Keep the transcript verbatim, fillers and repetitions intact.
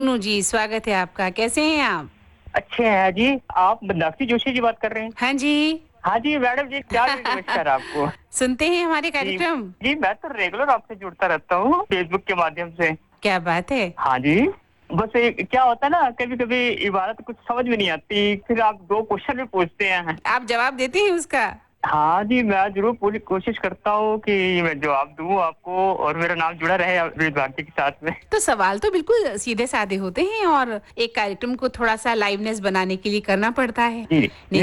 सोनू जी, स्वागत है आपका। कैसे हैं आप? अच्छे हैं जी। आप मीनाक्षी जोशी जी बात कर रहे हैं? हाँ जी। हाँ जी, मैडम जी, क्या नमस्कार आपको। सुनते हैं हमारे जी, कार्यक्रम? जी, मैं तो रेगुलर आपसे जुड़ता रहता हूँ, फेसबुक के माध्यम से। क्या बात है! हाँ जी। बस ए क्या होता है ना, कभी-कभी इबारत कुछ समझ में नहीं आती, फिर आप दो क्वेश्चन भी पूछते हैं। आप जवाब देते हैं उसका? हाँ जी, मैं ज़रूर पूरी कोशिश करता हूँ कि मैं जवाब दूँ आपको और मेरा नाम जुड़ा रहे अ, विविध भारती के साथ में। तो सवाल तो बिल्कुल सीधे-साधे होते हैं और एक कार्यक्रम को थोड़ा-सा लाइवनेस बनाने के लिए करना पड़ता है। जी। नहीं